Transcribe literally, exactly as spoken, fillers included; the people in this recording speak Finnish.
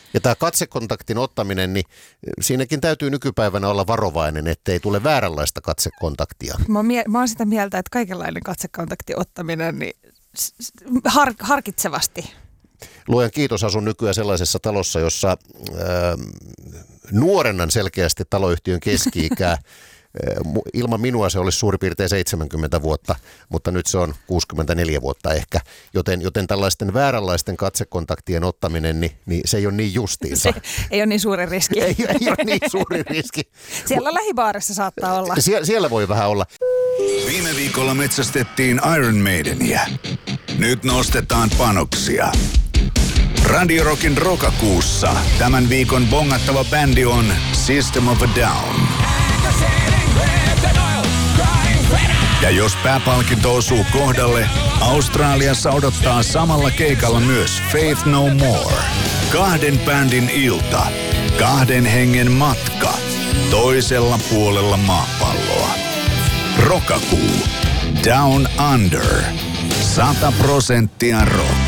Ja tämä katsekontaktin ottaminen, niin siinäkin täytyy nykypäivänä olla varovainen, ettei tule vääränlaista katsekontaktia. Mä oon, mie- mä oon sitä mieltä, että kaikenlainen katsekontaktin ottaminen, niin har- harkitsevasti. Luojan kiitos, asun nykyään sellaisessa talossa, jossa äh, nuorennan selkeästi taloyhtiön keski-ikää. Ilman minua se olisi suurin piirtein seitsemänkymmentä vuotta, mutta nyt se on kuusikymmentäneljä vuotta ehkä. Joten, joten tällaisten vääränlaisten katsekontaktien ottaminen, niin, niin se ei ole niin justiinsa. Se ei ole niin suuri riski. ei, ei ole niin suuri riski. Siellä lähibaarissa saattaa olla. Sie, siellä voi vähän olla. Viime viikolla metsästettiin Iron Maideniä. Nyt nostetaan panoksia. Radio Rockin Rokakuussa tämän viikon bongattava bändi on System of a Down. Ja jos pääpalkinto osuu kohdalle, Australiassa odottaa samalla keikalla myös Faith No More. Kahden bändin ilta, kahden hengen matka, toisella puolella maapalloa. Rokakuu, Down Under, sata prosenttia rock.